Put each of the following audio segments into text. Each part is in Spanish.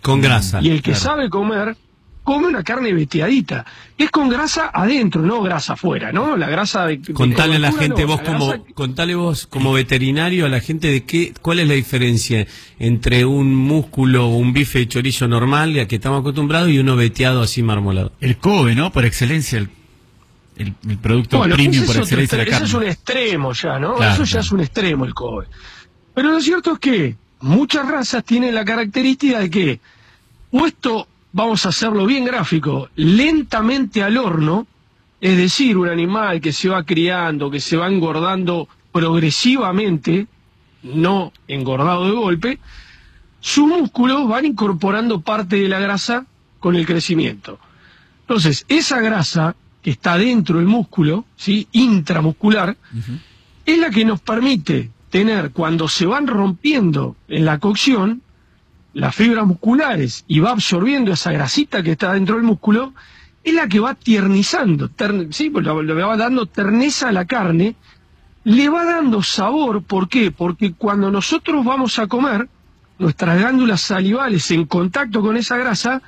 Con grasa. Y el que sabe comer, come una carne veteadita. Es con grasa adentro, no grasa afuera, ¿no? La grasa de Contale a la gente, no, contale vos como veterinario a la gente de cuál es la diferencia entre un músculo o un bife de chorizo normal, al que estamos acostumbrados, y uno veteado así marmolado. El Kobe, ¿no? Por excelencia, el producto premium por excelencia de la carne. Eso es un extremo ya, ¿no? Claro, eso ya es un extremo el Kobe. Pero lo cierto es que muchas razas tienen la característica de que, puesto, vamos a hacerlo bien gráfico, lentamente al horno, es decir, un animal que se va criando, que se va engordando progresivamente, no engordado de golpe, sus músculos van incorporando parte de la grasa con el crecimiento. Entonces, esa grasa que está dentro del músculo, ¿sí?, intramuscular, es la que nos permite tener, cuando se van rompiendo en la cocción, las fibras musculares y va absorbiendo esa grasita que está dentro del músculo, es la que va tiernizando, ¿sí? Pues le va dando terneza a la carne, le va dando sabor. ¿Por qué? Porque cuando nosotros vamos a comer, nuestras glándulas salivales en contacto con esa grasa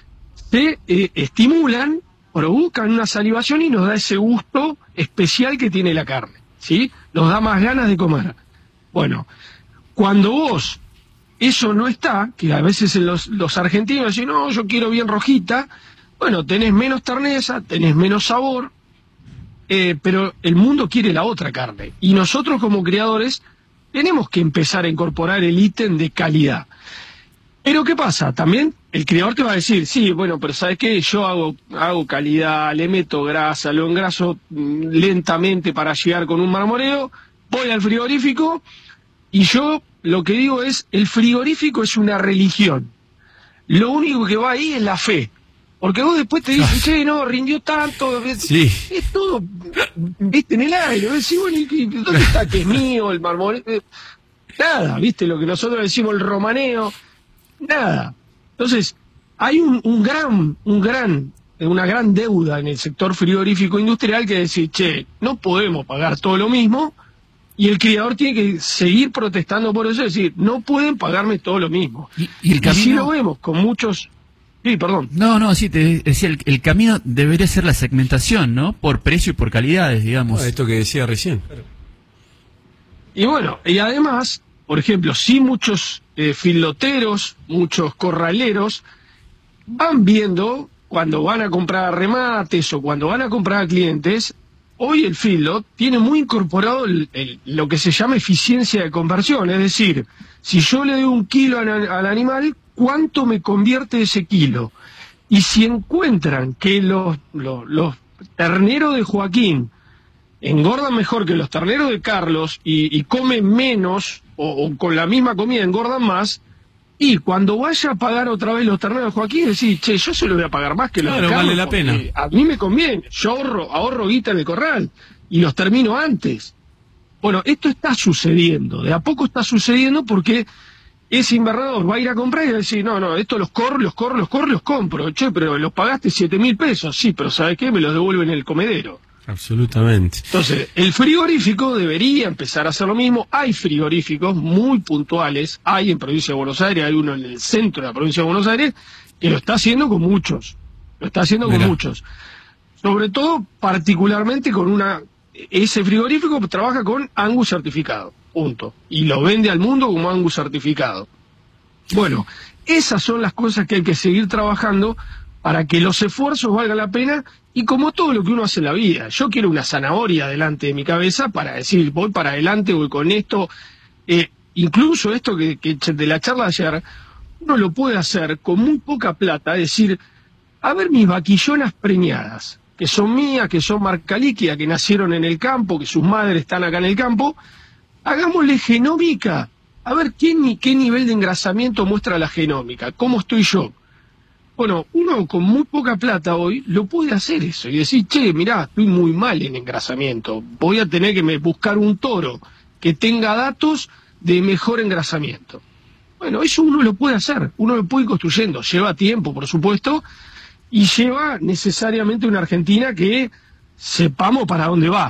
se estimulan, provocan una salivación y nos da ese gusto especial que tiene la carne, ¿sí? Nos da más ganas de comer. Bueno, cuando vos eso no está, que a veces los argentinos dicen, no, yo quiero bien rojita, bueno, tenés menos terneza, tenés menos sabor, pero el mundo quiere la otra carne. Y nosotros como criadores tenemos que empezar a incorporar el ítem de calidad. Pero ¿qué pasa? También el criador te va a decir, sí, bueno, pero ¿sabes qué? Yo hago calidad, le meto grasa, lo engraso lentamente para llegar con un marmoreo, voy al frigorífico y yo lo que digo es, el frigorífico es una religión. Lo único que va ahí es la fe. Porque vos después te dices, che, no, rindió tanto. Sí. Es todo, viste, en el aire. Decís, bueno, ¿dónde está que es mío, el marmoreo? Nada, viste, lo que nosotros decimos, el romaneo. Nada. Entonces, hay una gran deuda en el sector frigorífico industrial que decir, che, no podemos pagar todo lo mismo. Y el criador tiene que seguir protestando por eso, es decir, no pueden pagarme todo lo mismo. Y el camino... Y si lo vemos con muchos... Sí, perdón. No, sí, te decía, el camino debería ser la segmentación, ¿no? Por precio y por calidades, digamos. Esto que decía recién. Y bueno, y además, por ejemplo, sí muchos filoteros, muchos corraleros, van viendo, cuando van a comprar remates o cuando van a comprar a clientes... Hoy el feedlot tiene muy incorporado lo que se llama eficiencia de conversión, es decir, si yo le doy 1 kilo al animal, ¿cuánto me convierte ese kilo? Y si encuentran que los terneros de Joaquín engordan mejor que los terneros de Carlos y comen menos o con la misma comida engordan más, y cuando vaya a pagar otra vez los terneros de Joaquín, decís, che, yo se lo voy a pagar más que los de Carlos. Vale la pena. A mí me conviene, yo ahorro guita en el corral y los termino antes. Bueno, esto está sucediendo, de a poco está sucediendo porque ese invernador va a ir a comprar y va a decir, no, esto los compro. Che, pero los pagaste 7.000 pesos. Sí, pero ¿sabes qué? Me los devuelven en el comedero. Absolutamente. Entonces, el frigorífico debería empezar a hacer lo mismo. Hay frigoríficos muy puntuales, hay en Provincia de Buenos Aires, hay uno en el centro de la Provincia de Buenos Aires, que lo está haciendo con muchos. Sobre todo, particularmente ese frigorífico trabaja con Angus certificado, punto. Y lo vende al mundo como Angus certificado. Bueno, esas son las cosas que hay que seguir trabajando para que los esfuerzos valgan la pena, y como todo lo que uno hace en la vida. Yo quiero una zanahoria delante de mi cabeza para decir, voy para adelante, voy con esto. Incluso esto que de la charla de ayer, uno lo puede hacer con muy poca plata, es decir, a ver mis vaquillonas preñadas, que son mías, que son marca líquida, que nacieron en el campo, que sus madres están acá en el campo, hagámosle genómica, a ver qué nivel de engrasamiento muestra la genómica, cómo estoy yo. Bueno, uno con muy poca plata hoy lo puede hacer eso y decir, che, mirá, estoy muy mal en engrasamiento, voy a tener que buscar un toro que tenga datos de mejor engrasamiento. Bueno, eso uno lo puede hacer, uno lo puede ir construyendo, lleva tiempo, por supuesto, y lleva necesariamente una Argentina que sepamos para dónde va.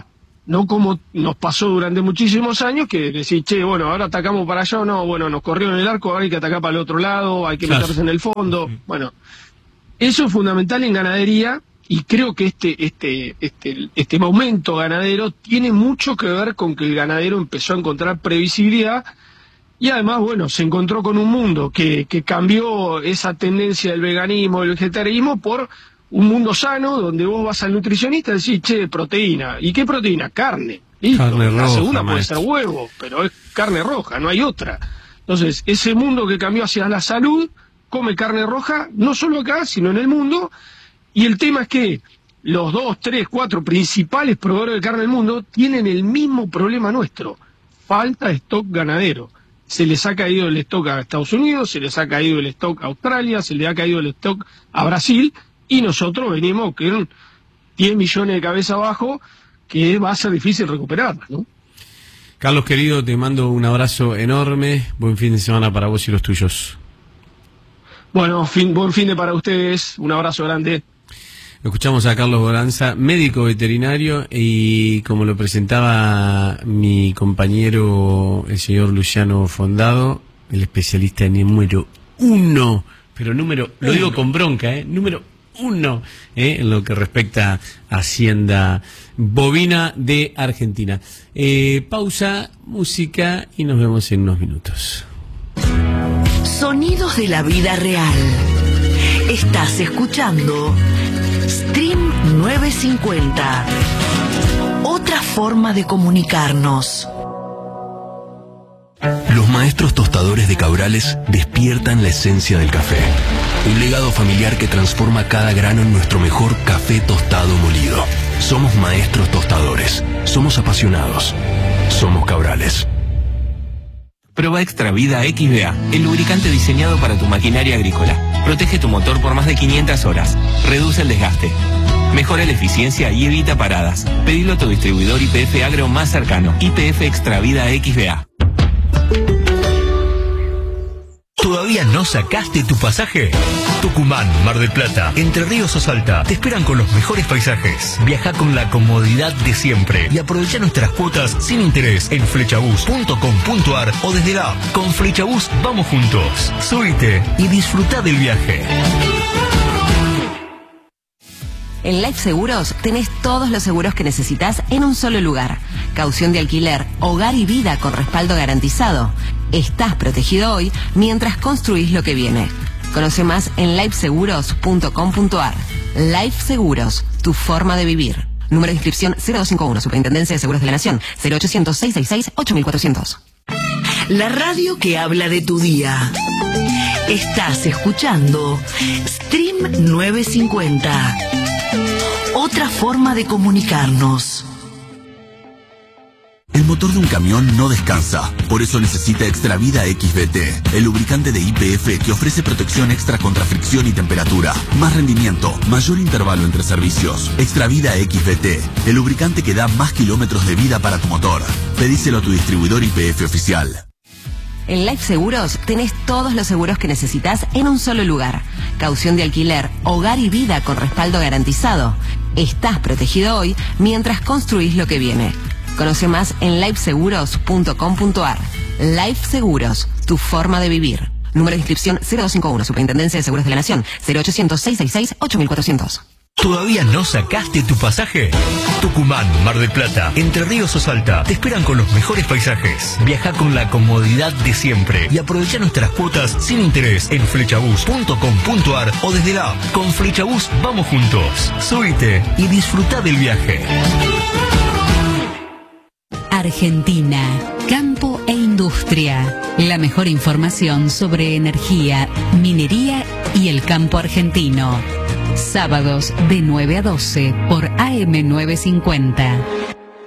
no como nos pasó durante muchísimos años, que decís, che, bueno, ahora atacamos para allá, o no, bueno, nos corrieron el arco, ahora hay que atacar para el otro lado, hay que meterse en el fondo. Bueno, eso es fundamental en ganadería, y creo que este momento ganadero tiene mucho que ver con que el ganadero empezó a encontrar previsibilidad, y además, bueno, se encontró con un mundo que cambió esa tendencia del veganismo, del vegetarianismo, por un mundo sano, donde vos vas al nutricionista y decís, che, proteína. ¿Y qué proteína? Carne. Listo. Carne roja, la segunda puede maestro. ser huevo, pero es carne roja, no hay otra. Entonces, ese mundo que cambió hacia la salud, come carne roja, no solo acá, sino en el mundo. Y el tema es que los 2, 3, 4 principales proveedores de carne del mundo tienen el mismo problema nuestro: falta de stock ganadero. Se les ha caído el stock a Estados Unidos, se les ha caído el stock a Australia, se les ha caído el stock a Brasil, y nosotros venimos con 10 millones de cabeza abajo, que va a ser difícil recuperarlas, ¿no? Carlos, querido, te mando un abrazo enorme. Buen fin de semana para vos y los tuyos. Bueno, buen fin de para ustedes. Un abrazo grande. Escuchamos a Carlos Boranza, médico veterinario, y como lo presentaba mi compañero, el señor Luciano Fondado, el especialista número 1, pero lo digo con bronca, número 1, en lo que respecta a Hacienda Bovina de Argentina. Pausa, música, y nos vemos en unos minutos. Sonidos de la vida real. Estás escuchando Stream 950. Otra forma de comunicarnos. Los maestros tostadores de Cabrales despiertan la esencia del café. Un legado familiar que transforma cada grano en nuestro mejor café tostado molido. Somos maestros tostadores. Somos apasionados. Somos Cabrales. Prueba Extra Vida XVA, el lubricante diseñado para tu maquinaria agrícola. Protege tu motor por más de 500 horas. Reduce el desgaste. Mejora la eficiencia y evita paradas. Pedilo a tu distribuidor YPF Agro más cercano. YPF Extra Vida XVA. ¿Todavía no sacaste tu pasaje? Tucumán, Mar del Plata, Entre Ríos o Salta te esperan con los mejores paisajes. Viaja con la comodidad de siempre y aprovecha nuestras cuotas sin interés en flechabus.com.ar o desde la app. Con Flechabus vamos juntos. Subite y disfruta del viaje. En Life Seguros tenés todos los seguros que necesitas en un solo lugar. Caución de alquiler, hogar y vida con respaldo garantizado. Estás protegido hoy mientras construís lo que viene. Conoce más en lifeseguros.com.ar. Life Seguros, tu forma de vivir. Número de inscripción 0251, Superintendencia de Seguros de la Nación, 0800-666-8400. La radio que habla de tu día. Estás escuchando Stream 950. Otra forma de comunicarnos. El motor de un camión no descansa, por eso necesita Extravida XVT, el lubricante de YPF que ofrece protección extra contra fricción y temperatura, más rendimiento, mayor intervalo entre servicios. Extravida XVT, el lubricante que da más kilómetros de vida para tu motor. Pedíselo a tu distribuidor YPF oficial. En Life Seguros tenés todos los seguros que necesitas en un solo lugar. Caución de alquiler, hogar y vida con respaldo garantizado. Estás protegido hoy mientras construís lo que viene. Conoce más en lifeseguros.com.ar. Life Seguros, tu forma de vivir. Número de inscripción 0251, Superintendencia de Seguros de la Nación, 0800-666-8400. ¿Todavía no sacaste tu pasaje? Tucumán, Mar del Plata, Entre Ríos o Salta te esperan con los mejores paisajes. Viaja con la comodidad de siempre y aprovecha nuestras cuotas sin interés en flechabus.com.ar o desde la app. Con Flechabus vamos juntos. Subite y disfruta del viaje. Argentina, campo e industria. La mejor información sobre energía, minería y el campo argentino. Sábados de 9 a 12 por AM 950.